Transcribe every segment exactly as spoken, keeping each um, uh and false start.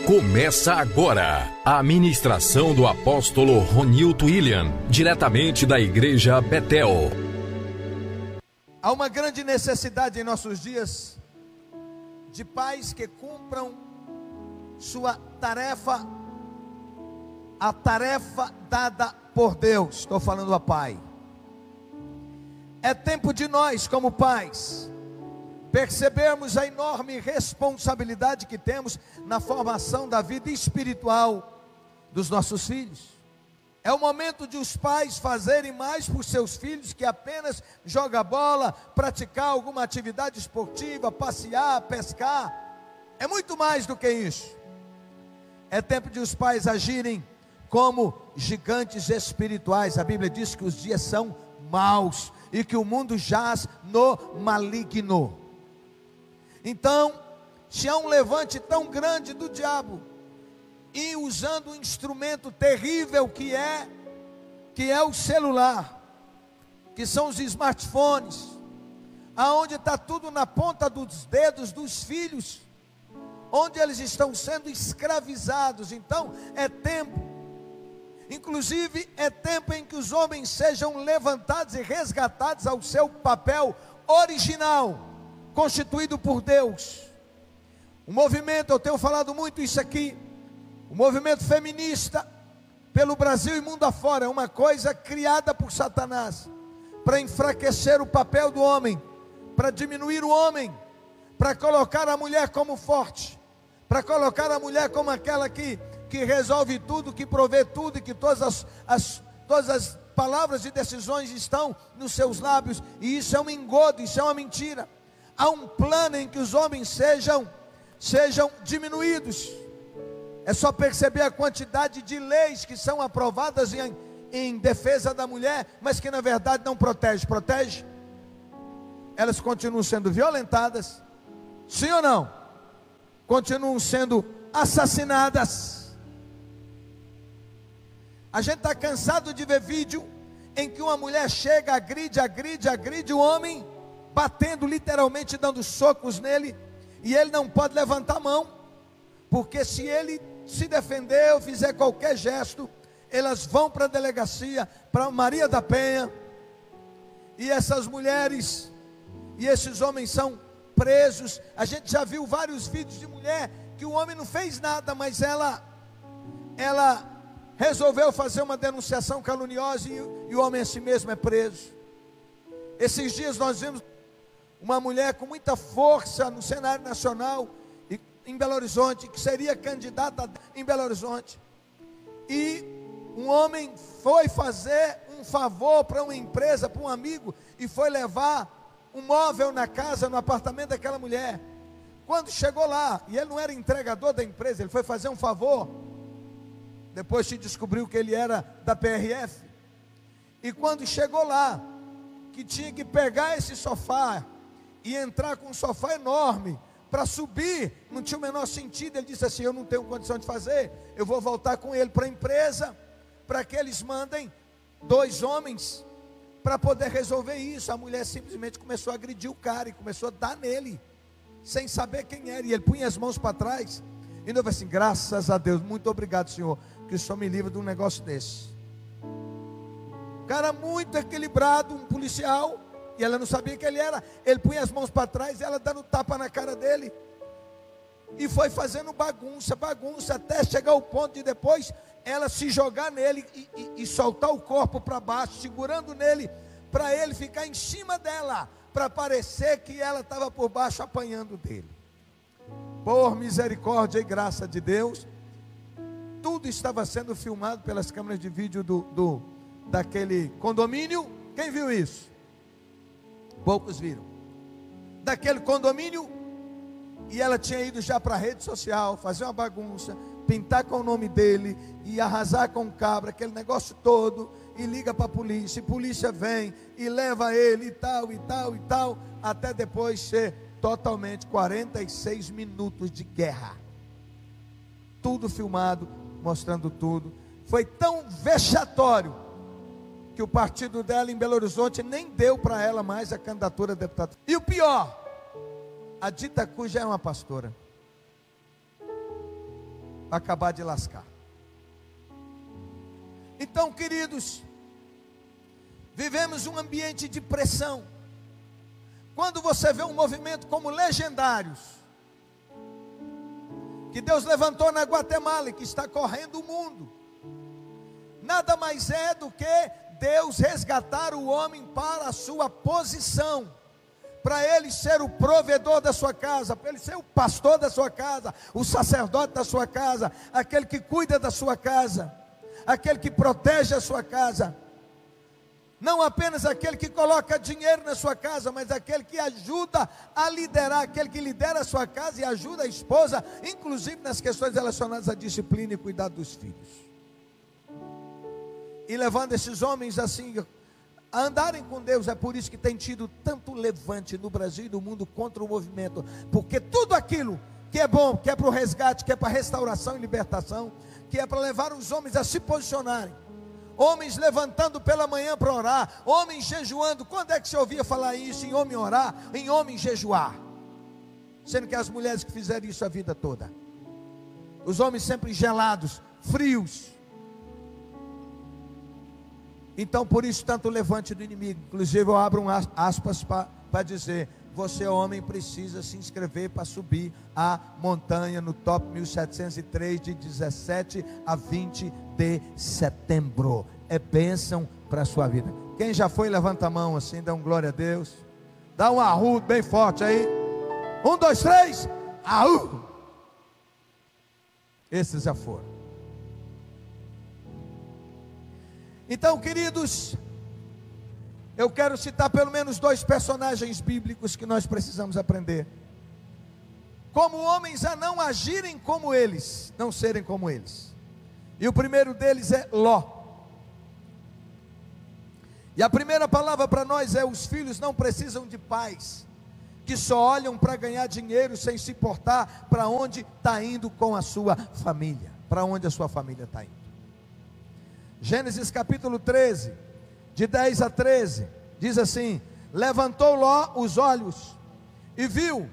Começa agora a ministração do apóstolo Ronilton William, diretamente da igreja Betel. Há uma grande necessidade em nossos dias de pais que cumpram sua tarefa, a tarefa dada por Deus. Estou falando a pai. É tempo de nós, como pais, percebermos a enorme responsabilidade que temos na formação da vida espiritual dos nossos filhos. É o momento de os pais fazerem mais por seus filhos que apenas jogar bola, praticar alguma atividade esportiva, passear, pescar. É muito mais do que isso. É tempo de os pais agirem como gigantes espirituais. A Bíblia diz que os dias são maus e que o mundo jaz no maligno. Então, se há um levante tão grande do diabo, e usando um instrumento terrível que é, que é o celular, que são os smartphones, aonde está tudo na ponta dos dedos dos filhos, onde eles estão sendo escravizados. Então, é tempo, inclusive é tempo em que os homens sejam levantados e resgatados ao seu papel original, constituído por Deus. O movimento, eu tenho falado muito isso aqui, o movimento feminista pelo Brasil e mundo afora, é uma coisa criada por Satanás, para enfraquecer o papel do homem, para diminuir o homem, para colocar a mulher como forte, para colocar a mulher como aquela que, que resolve tudo, que provê tudo, e que todas as, as, todas as palavras e decisões estão nos seus lábios. E isso é um engodo, isso é uma mentira. Há um plano em que os homens sejam, sejam diminuídos. É só perceber a quantidade de leis que são aprovadas em, em defesa da mulher, mas que na verdade não protege. Protege? Elas continuam sendo violentadas, sim ou não? Continuam sendo assassinadas. A gente está cansado de ver vídeo em que uma mulher chega, agride, agride, agride o homem, batendo literalmente, dando socos nele, e ele não pode levantar a mão, porque se ele se defender ou fizer qualquer gesto, elas vão para a delegacia, para Maria da Penha, e essas mulheres e esses homens são presos. A gente já viu vários vídeos de mulher que o homem não fez nada, mas ela ela resolveu fazer uma denunciação caluniosa, e, e o homem a si mesmo é preso. Esses dias nós vimos uma mulher com muita força no cenário nacional, e, em Belo Horizonte, que seria candidata em Belo Horizonte, e um homem foi fazer um favor para uma empresa, para um amigo, e foi levar um móvel na casa, no apartamento daquela mulher. Quando chegou lá, e ele não era entregador da empresa, ele foi fazer um favor, depois se descobriu que ele era da P R F, e quando chegou lá, que tinha que pegar esse sofá, e entrar com um sofá enorme, para subir, não tinha o menor sentido. Ele disse assim: eu não tenho condição de fazer, eu vou voltar com ele para a empresa, para que eles mandem dois homens, para poder resolver isso. A mulher simplesmente começou a agredir o cara, e começou a dar nele, sem saber quem era, e ele punha as mãos para trás, e não falou assim: graças a Deus, muito obrigado, Senhor, que o Senhor me livra de um negócio desse. Cara muito equilibrado, um policial, e ela não sabia que ele era. Ele punha as mãos para trás, e ela dando tapa na cara dele, e foi fazendo bagunça, bagunça, até chegar ao ponto de depois ela se jogar nele, e, e, e soltar o corpo para baixo, segurando nele, para ele ficar em cima dela, para parecer que ela estava por baixo apanhando dele. Por misericórdia e graça de Deus, tudo estava sendo filmado pelas câmeras de vídeo do, do, daquele condomínio. Quem viu isso? Poucos viram. Daquele condomínio. E ela tinha ido já para a rede social, fazer uma bagunça, pintar com o nome dele, e arrasar com o cabra, aquele negócio todo, e liga para a polícia, e a polícia vem, e leva ele, e tal, e tal, e tal, até depois ser totalmente quarenta e seis minutos de guerra. Tudo filmado, mostrando tudo. Foi tão vexatório, que o partido dela em Belo Horizonte nem deu para ela mais a candidatura a deputada. E o pior, a dita cuja é uma pastora. para acabar de lascar. Então, queridos, vivemos um ambiente de pressão. Quando você vê um movimento como Legendários, que Deus levantou na Guatemala e que está correndo o mundo, nada mais é do que Deus resgatar o homem para a sua posição, para ele ser o provedor da sua casa, para ele ser o pastor da sua casa, o sacerdote da sua casa, aquele que cuida da sua casa, aquele que protege a sua casa, não apenas aquele que coloca dinheiro na sua casa, mas aquele que ajuda a liderar, aquele que lidera a sua casa e ajuda a esposa, inclusive nas questões relacionadas à disciplina e cuidado dos filhos. E levando esses homens assim a andarem com Deus. É por isso que tem tido tanto levante no Brasil e no mundo contra o movimento, porque tudo aquilo que é bom, que é para o resgate, que é para restauração e libertação, que é para levar os homens a se posicionarem, homens levantando pela manhã para orar, homens jejuando. Quando é que você ouvia falar isso, em homem orar, em homem jejuar? Sendo que as mulheres que fizeram isso a vida toda, os homens sempre gelados, frios. Então por isso tanto levante do inimigo. Inclusive eu abro um aspas para dizer: você homem precisa se inscrever para subir a montanha no top mil setecentos e três de dezessete a vinte de setembro. É bênção para a sua vida. Quem já foi, levanta a mão assim, dá um glória a Deus. Dá um arru bem forte aí. Um, dois, três. Arru. Esses já foram. Então, queridos, eu quero citar pelo menos dois personagens bíblicos que nós precisamos aprender, como homens a não agirem como eles, não serem como eles. E o primeiro deles é Ló. E a primeira palavra para nós é: os filhos não precisam de pais que só olham para ganhar dinheiro sem se importar para onde está indo com a sua família, para onde a sua família está indo. Gênesis capítulo treze, de dez a treze, diz assim: levantou Ló os olhos e viu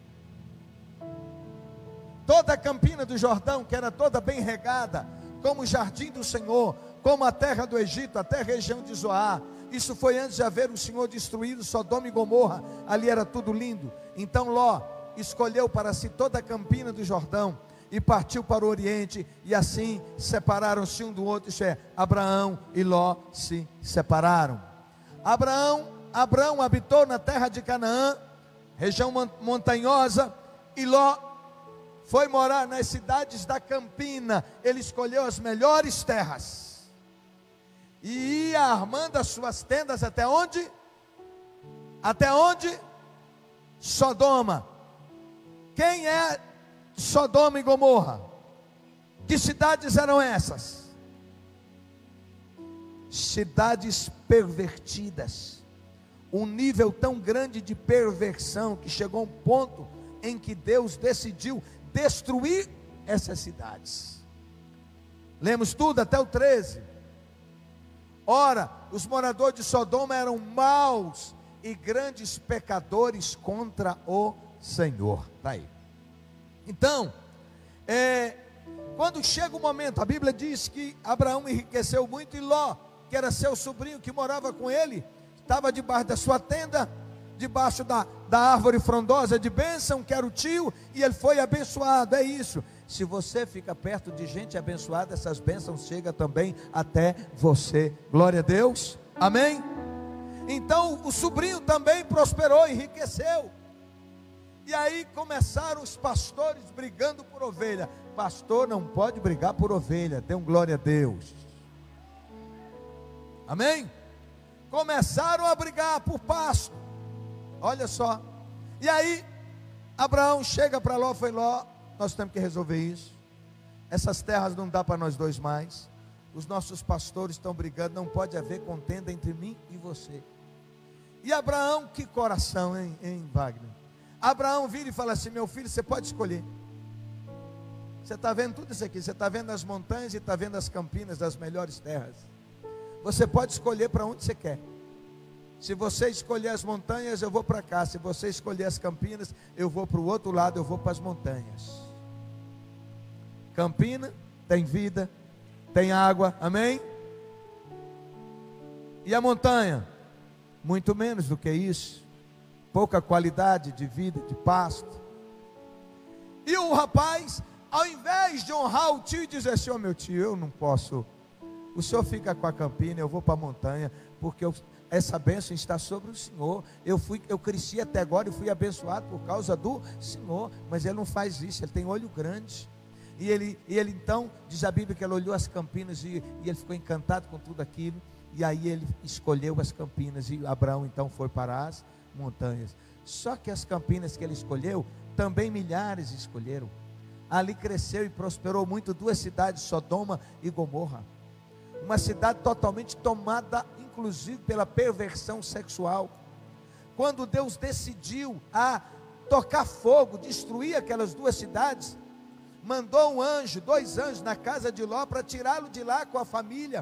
toda a campina do Jordão, que era toda bem regada, como o jardim do Senhor, como a terra do Egito, até a região de Zoar. Isso foi antes de haver o Senhor destruído Sodoma e Gomorra. Ali era tudo lindo. Então Ló escolheu para si toda a campina do Jordão e partiu para o Oriente, e assim separaram-se um do outro. Isso é, Abraão e Ló se separaram. Abraão, Abraão habitou na terra de Canaã, região montanhosa, e Ló foi morar nas cidades da campina. Ele escolheu as melhores terras e ia armando as suas tendas até onde? Até onde? Sodoma. Quem é Sodoma e Gomorra? Que cidades eram essas? Cidades pervertidas. Um nível tão grande de perversão que chegou a um ponto em que Deus decidiu destruir essas cidades. Lemos tudo até o treze. Ora, os moradores de Sodoma eram maus e grandes pecadores contra o Senhor. Está aí. Então, é, quando chega o momento, a Bíblia diz que Abraão enriqueceu muito, e Ló, que era seu sobrinho, que morava com ele, estava debaixo da sua tenda, debaixo da, da árvore frondosa de bênção, que era o tio, e ele foi abençoado. É isso. Se você fica perto de gente abençoada, essas bênçãos chegam também até você. Glória a Deus. Amém? Então o sobrinho também prosperou, enriqueceu. E aí começaram os pastores brigando por ovelha. Pastor não pode brigar por ovelha. Dê um glória a Deus. Amém? Começaram a brigar por pasto. Olha só. E aí Abraão chega para Ló, foi Ló, nós temos que resolver isso. Essas terras não dá para nós dois mais. Os nossos pastores estão brigando, não pode haver contenda entre mim e você. E Abraão, que coração, hein, hein Wagner? Abraão vira e fala assim: meu filho, você pode escolher. Você está vendo tudo isso aqui, você está vendo as montanhas e está vendo as campinas das melhores terras. Você pode escolher para onde você quer. Se você escolher as montanhas, eu vou para cá. Se você escolher as campinas, eu vou para o outro lado, eu vou para as montanhas. Campina tem vida, tem água, amém? E a montanha? Muito menos do que isso. Pouca qualidade de vida, de pasto. E o rapaz, ao invés de honrar o tio e dizer assim: ó, meu tio, eu não posso, o senhor fica com a Campina, eu vou para a montanha, porque eu, essa bênção está sobre o Senhor. Eu, fui, eu cresci até agora e fui abençoado por causa do Senhor. Mas ele não faz isso, ele tem olho grande. E ele, e ele então, diz a Bíblia que ele olhou as Campinas e, e ele ficou encantado com tudo aquilo. E aí ele escolheu as Campinas e Abraão então foi para as montanhas. Só que as Campinas que ele escolheu, também milhares escolheram. Ali cresceu e prosperou muito duas cidades, Sodoma e Gomorra. Uma cidade totalmente tomada, inclusive, pela perversão sexual. Quando Deus decidiu a tocar fogo, destruir aquelas duas cidades, mandou um anjo, dois anjos na casa de Ló para tirá-lo de lá com a família.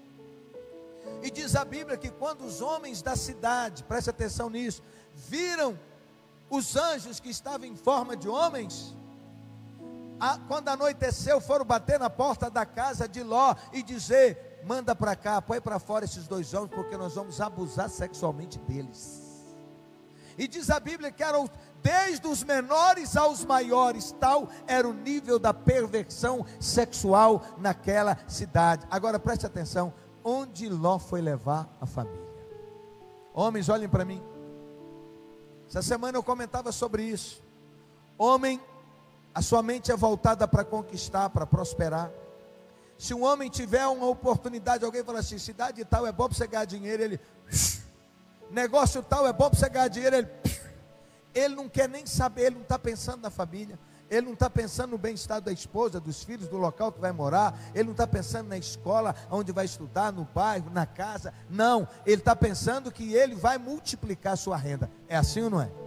E diz a Bíblia que quando os homens da cidade, preste atenção nisso, viram os anjos que estavam em forma de homens, a, quando anoiteceu, foram bater na porta da casa de Ló e dizer: manda para cá, põe para fora esses dois homens, porque nós vamos abusar sexualmente deles. E diz a Bíblia que eram desde os menores aos maiores, tal era o nível da perversão sexual naquela cidade. Agora preste atenção, onde Ló foi levar a família? Homens, olhem para mim. Essa semana eu comentava sobre isso. Homem, a sua mente é voltada para conquistar, para prosperar. Se um homem tiver uma oportunidade, alguém fala assim: cidade tal é bom para você ganhar dinheiro, ele, negócio tal é bom para você ganhar dinheiro, ele, ele não quer nem saber, ele não está pensando na família, ele não está pensando no bem-estar da esposa, dos filhos, do local que vai morar, ele não está pensando na escola, onde vai estudar, no bairro, na casa, não, ele está pensando que ele vai multiplicar a sua renda. É assim ou não é?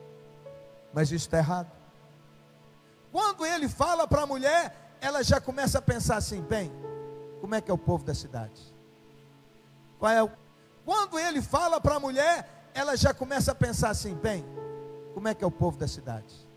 Mas isso está errado. Quando ele fala para a mulher, ela já começa a pensar assim: bem, como é que é o povo da cidade? Qual é o... Quando ele fala para a mulher, ela já começa a pensar assim: bem, como é que é o povo da cidade?